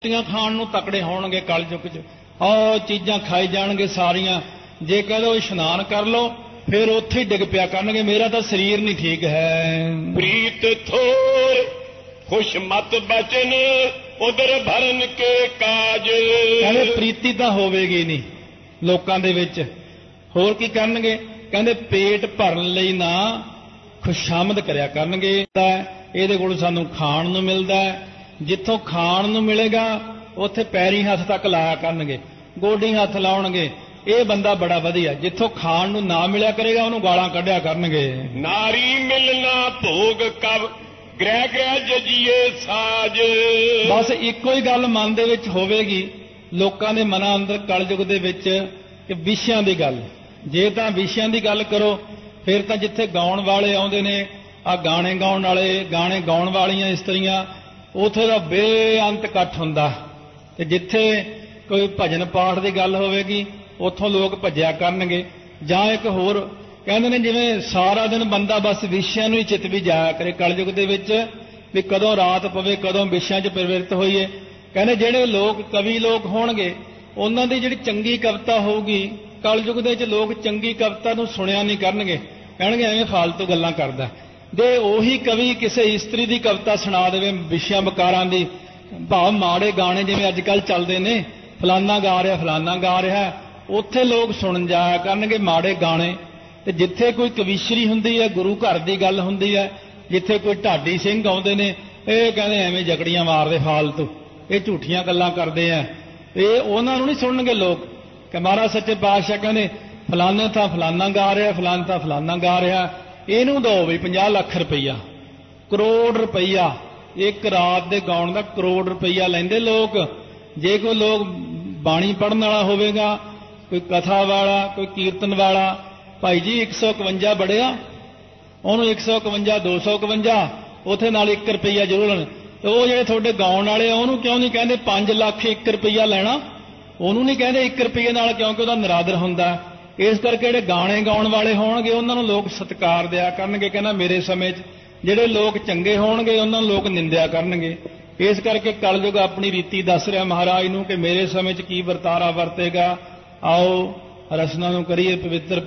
ਖਾਣ ਨੂੰ ਤਕੜੇ ਹੋਣਗੇ ਕਲਯੁਗ 'ਚ, ਉਹ ਚੀਜ਼ਾਂ ਖਾਈ ਜਾਣਗੇ ਸਾਰੀਆਂ। ਜੇ ਕਹਿ ਦੋ ਇਸ਼ਨਾਨ ਕਰ ਲਓ ਫਿਰ ਉੱਥੇ ਹੀ ਡਿੱਗ ਪਿਆ ਕਰਨਗੇ, ਮੇਰਾ ਤਾਂ ਸਰੀਰ ਨਹੀਂ ਠੀਕ ਹੈ। ਪ੍ਰੀਤ ਥੋਰ ਖੁਸ਼ ਮਤ ਬਚਨ ਉਧਰ ਭਰਨ ਕੇ ਕਾਜ। ਕਹਿੰਦੇ ਪ੍ਰੀਤੀ ਤਾਂ ਹੋਵੇਗੀ ਨਹੀਂ ਲੋਕਾਂ ਦੇ ਵਿੱਚ, ਹੋਰ ਕੀ ਕਰਨਗੇ? ਕਹਿੰਦੇ ਪੇਟ ਭਰਨ ਲਈ ਨਾ ਖੁਸ਼ਾਮਦ ਕਰਿਆ ਕਰਨਗੇ। ਇਹਦੇ ਕੋਲ ਸਾਨੂੰ ਖਾਣ ਨੂੰ ਮਿਲਦਾ, ਜਿੱਥੋਂ ਖਾਣ ਨੂੰ ਮਿਲੇਗਾ ਉੱਥੇ ਪੈਰੀ ਹੱਥ ਤੱਕ ਲਾਇਆ ਕਰਨਗੇ, ਗੋਡੀ ਹੱਥ ਲਾਉਣਗੇ, ਇਹ ਬੰਦਾ ਬੜਾ ਵਧੀਆ। ਜਿੱਥੋਂ ਖਾਣ ਨੂੰ ਨਾ ਮਿਲਿਆ ਕਰੇਗਾ ਉਹਨੂੰ ਗਾਲਾਂ ਕੱਢਿਆ ਕਰਨਗੇ। ਨਾਰੀ ਮਿਲਣਾ ਭੋਗ ਕਬ ਗ੍ਰਹਿ ਗ੍ਰਹਿ ਜਜੀਏ ਸਾਜ। ਬਸ ਇੱਕੋ ਹੀ ਗੱਲ ਮਨ ਦੇ ਵਿੱਚ ਹੋਵੇਗੀ ਲੋਕਾਂ ਦੇ ਮਨਾਂ ਅੰਦਰ ਕਲਯੁਗ ਦੇ ਵਿੱਚ ਕਿ ਵਿਸ਼ਿਆਂ ਦੀ ਗੱਲ। ਜੇ ਤਾਂ ਵਿਸ਼ਿਆਂ ਦੀ ਗੱਲ ਕਰੋ ਫਿਰ ਤਾਂ ਜਿੱਥੇ ਗਾਉਣ ਵਾਲੇ ਆਉਂਦੇ ਨੇ, ਆ ਗਾਣੇ ਗਾਉਣ ਵਾਲੇ, ਗਾਣੇ ਗਾਉਣ ਵਾਲੀਆਂ ਇਸਤਰੀਆਂ, ਉੱਥੇ ਦਾ ਬੇਅੰਤ ਇਕੱਠ ਹੁੰਦਾ। ਤੇ ਜਿੱਥੇ ਕੋਈ ਭਜਨ ਪਾਠ ਦੀ ਗੱਲ ਹੋਵੇਗੀ ਉੱਥੋਂ ਲੋਕ ਭੱਜਿਆ ਕਰਨਗੇ। ਜਾਂ ਇੱਕ ਹੋਰ ਕਹਿੰਦੇ ਨੇ ਜਿਵੇਂ ਸਾਰਾ ਦਿਨ ਬੰਦਾ ਬਸ ਵਿਸ਼ਿਆਂ ਨੂੰ ਹੀ ਚਿੱਤ ਵੀ ਜਾਇਆ ਕਰੇ ਕਲਯੁਗ ਦੇ ਵਿੱਚ, ਵੀ ਕਦੋਂ ਰਾਤ ਪਵੇ ਕਦੋਂ ਵਿਸ਼ਿਆਂ 'ਚ ਪ੍ਰਵਿਰਤ ਹੋਈਏ। ਕਹਿੰਦੇ ਜਿਹੜੇ ਲੋਕ ਕਵੀ ਲੋਕ ਹੋਣਗੇ ਉਹਨਾਂ ਦੀ ਜਿਹੜੀ ਚੰਗੀ ਕਵਿਤਾ ਹੋਊਗੀ ਕਲਯੁਗ ਦੇ ਵਿੱਚ ਲੋਕ ਚੰਗੀ ਕਵਿਤਾ ਨੂੰ ਸੁਣਿਆ ਨਹੀਂ ਕਰਨਗੇ, ਕਹਿਣਗੇ ਐਵੇਂ ਫਾਲਤੂ ਗੱਲਾਂ ਕਰਦਾ। ਜੇ ਉਹੀ ਕਵੀ ਕਿਸੇ ਇਸਤਰੀ ਦੀ ਕਵਿਤਾ ਸੁਣਾ ਦੇਵੇ ਵਿਸ਼ਿਆਂ ਵਿਕਾਰਾਂ ਦੀ, ਭਾਵ ਮਾੜੇ ਗਾਣੇ ਜਿਵੇਂ ਅੱਜ ਕੱਲ੍ਹ ਚੱਲਦੇ ਨੇ, ਫਲਾਨਾ ਗਾ ਰਿਹਾ ਫਲਾਨਾ ਗਾ ਰਿਹਾ, ਉੱਥੇ ਲੋਕ ਸੁਣਨ ਜਾਇਆ ਕਰਨਗੇ ਮਾੜੇ ਗਾਣੇ। ਤੇ ਜਿੱਥੇ ਕੋਈ ਕਵੀਸ਼ਰੀ ਹੁੰਦੀ ਹੈ, ਗੁਰੂ ਘਰ ਦੀ ਗੱਲ ਹੁੰਦੀ ਹੈ, ਜਿੱਥੇ ਕੋਈ ਢਾਡੀ ਸਿੰਘ ਆਉਂਦੇ ਨੇ, ਇਹ ਕਹਿੰਦੇ ਐਵੇਂ ਜਕੜੀਆਂ ਮਾਰਦੇ ਫਾਲਤੂ, ਇਹ ਝੂਠੀਆਂ ਗੱਲਾਂ ਕਰਦੇ ਆ, ਇਹ ਉਹਨਾਂ ਨੂੰ ਨਹੀਂ ਸੁਣਨਗੇ ਲੋਕ। ਕਿ ਮਹਾਰਾਜ ਸੱਚੇ ਪਾਤਸ਼ਾਹ ਕਹਿੰਦੇ ਫਲਾਨੇ ਥਾਂ ਫਲਾਨਾ ਗਾ ਰਿਹਾ, ਫਲਾਨੇ ਥਾਂ ਫਲਾਨਾ ਗਾ ਰਿਹਾ, ਇਹਨੂੰ ਦਿਓ ਵੀ 50 ਲੱਖ ਰੁਪਈਆ, ਕਰੋੜ ਰੁਪਈਆ, ਇੱਕ ਰਾਤ ਦੇ ਗਾਉਣ ਦਾ ਕਰੋੜ ਰੁਪਈਆ ਲੈਂਦੇ ਲੋਕ। ਜੇ ਕੋਈ ਲੋਕ ਬਾਣੀ ਪੜ੍ਹਨ ਵਾਲਾ ਹੋਵੇਗਾ, ਕੋਈ ਕਥਾ ਵਾਲਾ, ਕੋਈ ਕੀਰਤਨ ਵਾਲਾ, ਭਾਈ ਜੀ 151 ਬੜਿਆ, ਉਹਨੂੰ 151 251 ਉੱਥੇ ਨਾਲ 1 ਰੁਪਈਆ ਜ਼ਰੂਰ ਲੈਣਾ। ਤੇ ਉਹ ਜਿਹੜੇ ਤੁਹਾਡੇ ਗਾਉਣ ਵਾਲੇ ਆ ਉਹਨੂੰ ਕਿਉਂ ਨਹੀਂ ਕਹਿੰਦੇ 5 ਲੱਖ 1 ਰੁਪਈਆ ਲੈਣਾ? ਉਹਨੂੰ ਨਹੀਂ ਕਹਿੰਦੇ 1 ਰੁਪਈਏ ਨਾਲ, ਕਿਉਂਕਿ ਉਹਦਾ ਨਰਾਦਰ ਹੁੰਦਾ। ਇਸ ਕਰਕੇ ਜਿਹੜੇ ਗਾਣੇ ਗਾਉਣ ਵਾਲੇ ਹੋਣਗੇ ਉਹਨਾਂ ਨੂੰ ਲੋਕ ਸਤਿਕਾਰ ਦਿਆ ਕਰਨਗੇ। ਕਹਿੰਦਾ ਮੇਰੇ ਸਮੇਂ 'ਚ ਜਿਹੜੇ ਲੋਕ ਚੰਗੇ ਹੋਣਗੇ ਉਹਨਾਂ ਨੂੰ ਲੋਕ ਨਿੰਦਿਆ ਕਰਨਗੇ। ਇਸ ਕਰਕੇ ਕਲਯੁਗ ਆਪਣੀ ਰੀਤੀ ਦੱਸ ਰਿਹਾ ਮਹਾਰਾਜ ਨੂੰ ਕਿ ਮੇਰੇ ਸਮੇਂ 'ਚ ਕੀ ਵਰਤਾਰਾ ਵਰਤੇਗਾ। ਆਓ ਰਸਨਾ ਨੂੰ ਕਰੀਏ ਪਵਿੱਤਰ।